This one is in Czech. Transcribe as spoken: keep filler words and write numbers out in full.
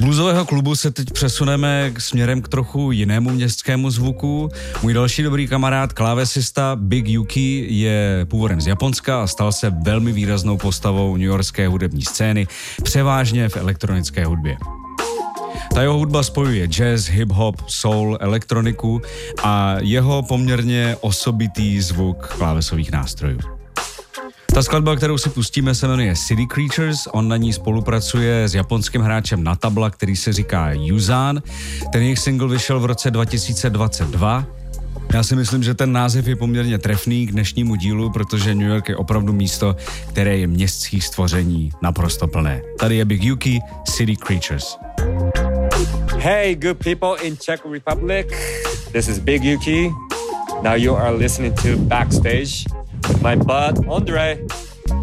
bluesového klubu se teď přesuneme k směrem k trochu jinému městskému zvuku. Můj další dobrý kamarád, klávesista Big Yuki, je původem z Japonska a stal se velmi výraznou postavou newyorské hudební scény, převážně v elektronické hudbě. Ta jeho hudba spojuje jazz, hip-hop, soul, elektroniku a jeho poměrně osobitý zvuk klávesových nástrojů. Ta skladba, kterou si pustíme, se jmenuje City Creatures, on na ní spolupracuje s japonským hráčem na tabla, který se říká Yuzan. Ten jejich single vyšel v roce dva tisíce dvacet dva. Já si myslím, že ten název je poměrně trefný k dnešnímu dílu, protože New York je opravdu místo, které je městských stvoření naprosto plné. Tady je Big Yuki, City Creatures. Hey, good people in Czech Republic. This is Big Yuki. Now you are listening to Backstage with my bud, Andre.